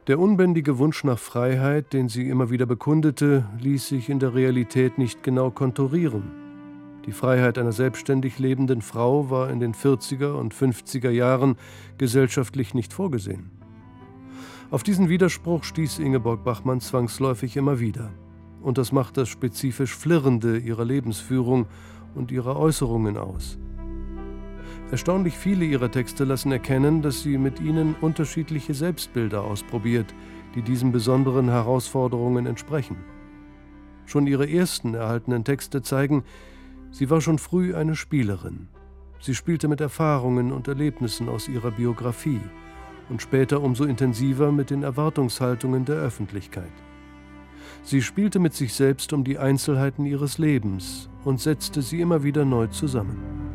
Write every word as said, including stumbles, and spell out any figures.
Der unbändige Wunsch nach Freiheit, den sie immer wieder bekundete, ließ sich in der Realität nicht genau konturieren. Die Freiheit einer selbstständig lebenden Frau war in den vierziger und fünfziger Jahren gesellschaftlich nicht vorgesehen. Auf diesen Widerspruch stieß Ingeborg Bachmann zwangsläufig immer wieder. Und das macht das spezifisch Flirrende ihrer Lebensführung und ihrer Äußerungen aus. Erstaunlich viele ihrer Texte lassen erkennen, dass sie mit ihnen unterschiedliche Selbstbilder ausprobiert, die diesen besonderen Herausforderungen entsprechen. Schon ihre ersten erhaltenen Texte zeigen, sie war schon früh eine Spielerin. Sie spielte mit Erfahrungen und Erlebnissen aus ihrer Biografie und später umso intensiver mit den Erwartungshaltungen der Öffentlichkeit. Sie spielte mit sich selbst um die Einzelheiten ihres Lebens und setzte sie immer wieder neu zusammen.